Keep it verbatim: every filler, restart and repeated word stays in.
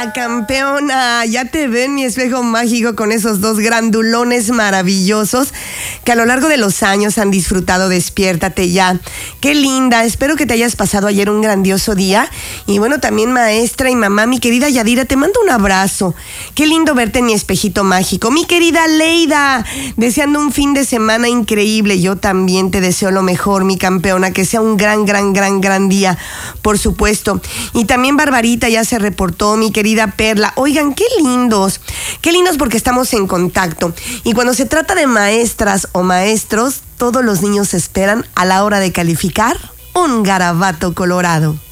Hola, campeona. Ya te veo en mi espejo mágico con esos dos grandulones maravillosos que a lo largo de los años han disfrutado. Despiértate ya. Qué linda. Espero que te hayas pasado ayer un grandioso día. Y bueno, también maestra y mamá, mi querida Yadira, te mando un abrazo. Qué lindo verte en mi espejito mágico. Mi querida Leida, deseando un fin de semana increíble. Yo también te deseo lo mejor, mi campeona. Que sea un gran, gran, gran, gran día, por supuesto. Y también Barbarita ya se reportó, mi querida Perla. Oigan, qué lindos, qué lindos porque estamos en contacto. Y cuando se trata de maestras o maestros, todos los niños esperan a la hora de calificar un garabato colorado.